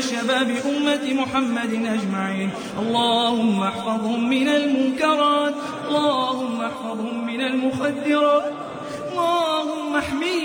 وشباب أمة محمد أجمعين. اللهم احفظهم من المنكرات، اللهم احفظهم من المخدرات، اللهم احميهم